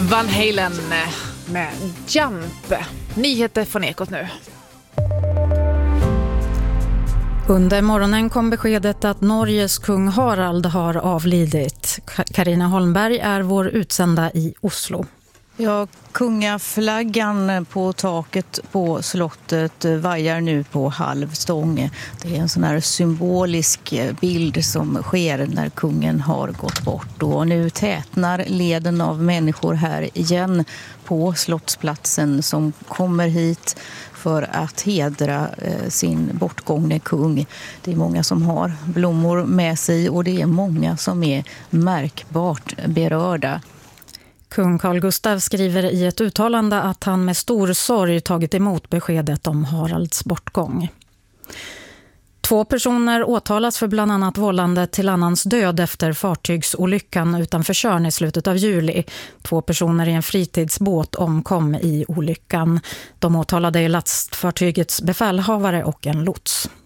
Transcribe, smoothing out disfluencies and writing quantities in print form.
Van Halen med Jump. Nyheter från Ekot nu. Under morgonen kom beskedet att Norges kung Harald har avlidit. Carina Holmberg är vår utsända i Oslo. Ja, kungaflaggan på taket på slottet vajar nu på halvstång. Det är en sån här symbolisk bild som sker när kungen har gått bort. Och nu tätnar leden av människor här igen på slottsplatsen som kommer hit för att hedra sin bortgångne kung. Det är många som har blommor med sig och det är många som är märkbart berörda. Kung Carl Gustaf skriver i ett uttalande att han med stor sorg tagit emot beskedet om Haralds bortgång. 2 personer åtalas för bland annat vållande till annans död efter fartygsolyckan utanför Tjörn i slutet av juli. 2 personer i en fritidsbåt omkom i olyckan. De åtalade är lastfartygets befälhavare och en lots.